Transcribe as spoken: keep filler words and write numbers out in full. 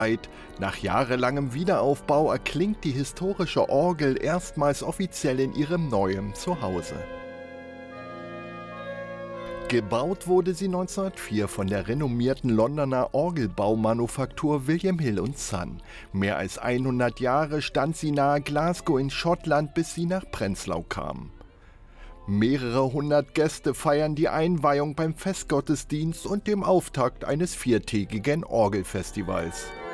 Nach jahrelangem Wiederaufbau erklingt die historische Orgel erstmals offiziell in ihrem neuen Zuhause. Gebaut wurde sie neunzehnhundertvier von der renommierten Londoner Orgelbaumanufaktur William Hill and Son. Mehr als hundert Jahre stand sie nahe Glasgow in Schottland, bis sie nach Prenzlau kam. Mehrere hundert Gäste feiern die Einweihung beim Festgottesdienst und dem Auftakt eines viertägigen Orgelfestivals.